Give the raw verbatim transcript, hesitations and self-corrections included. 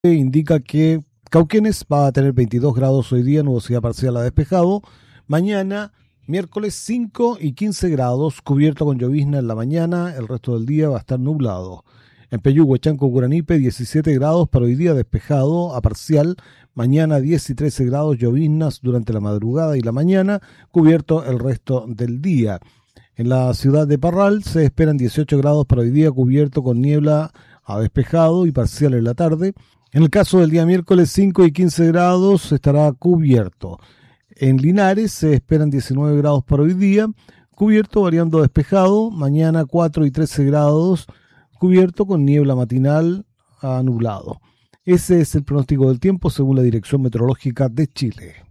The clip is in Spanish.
indica que Cauquenes va a tener veintidós grados hoy día, nubosidad parcial a despejado. Mañana, miércoles, cinco y quince grados, cubierto con llovizna en la mañana. El resto del día va a estar nublado. En Peyú, Huechanco, Curanipe, diecisiete grados para hoy día, despejado a parcial. Mañana diez y trece grados, lloviznas durante la madrugada y la mañana, cubierto el resto del día. En la ciudad de Parral se esperan dieciocho grados para hoy día, cubierto con niebla a despejado y parcial en la tarde. En el caso del día miércoles, cinco y quince grados, estará cubierto. En Linares se esperan diecinueve grados para hoy día, cubierto variando a despejado. Mañana cuatro y trece grados, cubierto con niebla matinal a nublado. Ese es el pronóstico del tiempo según la Dirección Meteorológica de Chile.